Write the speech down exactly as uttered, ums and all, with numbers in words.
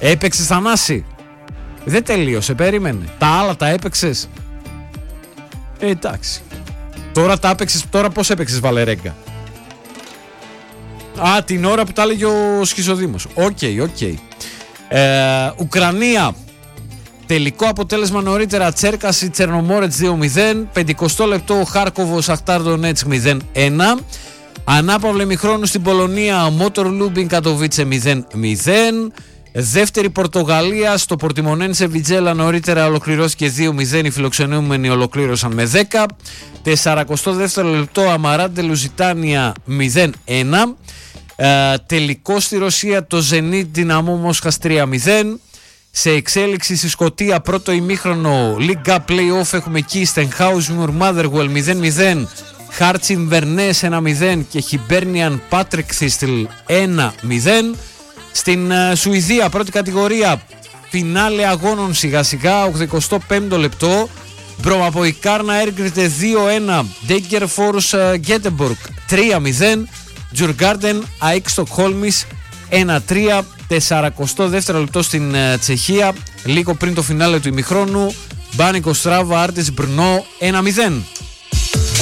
Έπαιξες Θανάση? Δεν τελείωσε, περίμενε. Τα άλλα τα έπαιξες? Ε, εντάξει. Τώρα τα έπαιξες, τώρα πώς έπαιξες Βαλερέγκα? Α, την ώρα που τα έλεγε ο Σχιζοδήμος. Οκ, okay, οκ. Okay. Ε, Ουκρανία. Τελικό αποτέλεσμα νωρίτερα. Τσέρκαση Τσερνομόρετς δύο μηδέν. πενηκοστό λεπτό ο Χάρκοβο Σαχτάρ Ντονέτσκ μηδέν ένα. Ανάπαυλε ημιχρόνου στην Πολωνία. Μότορ Λούμπιν Κατοβίτσε μηδέν μηδέν. Δεύτερη Πορτογαλία στο Πορτιμονένσε Βιτζέλα νωρίτερα ολοκληρώθηκε δύο μηδέν. Οι φιλοξενούμενοι ολοκλήρωσαν με δέκα. σαρανταοστό δεύτερο λεπτό Αμαράντε Λουζιτάνια μηδέν ένα. Ε, τελικό στη Ρωσία το Zenit Δυναμό Μόσχας τρία μηδέν. Σε εξέλιξη στη Σκωτία πρώτο ημίχρονο League Cup Play-off έχουμε εκεί Στενχάουσμουρ Μάδεργουελ μηδέν μηδέν. Χάρτσιν Βερνές ένα μηδέν και Χιμπέρνιαν Πάτρικ Θίστιλ ένα μηδέν. Στην uh, Σουηδία πρώτη κατηγορία φινάλε αγώνων σιγά σιγά ογδοηκοστό πέμπτο λεπτό Μπρομαποϊκάρνα έγκριτε δύο ένα. Ντέγκερ Φόρους Γκέτεμπορκ τρία μηδέν. Τζουργκάρντεν ΑΕΚ Στοκχόλμης ένα τρία. σαρανταοστό δεύτερο λεπτό στην uh, Τσεχία λίγο πριν το φινάλε του ημιχρόνου Μπάνικο Στράβα Άρτης Μπρνό ένα μηδέν.